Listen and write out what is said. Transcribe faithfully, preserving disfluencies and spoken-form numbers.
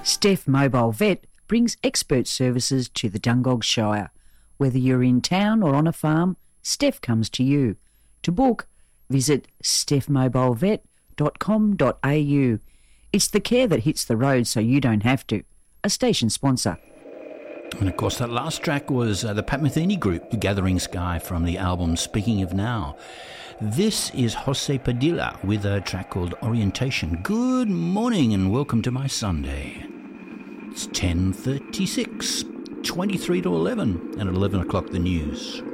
Steph Mobile Vet brings expert services to the Dungog Shire. Whether you're in town or on a farm, Steph comes to you. To book, visit steph mobile vet dot com dot a u. It's the care that hits the road so you don't have to. A station sponsor. And of course that last track was uh, the Pat Metheny Group, The Gathering Sky, from the album Speaking of Now. This is Jose Padilla with a track called Orientation. Good morning and welcome to my Sunday. It's ten thirty-six, twenty-three to eleven, and at eleven o'clock the news.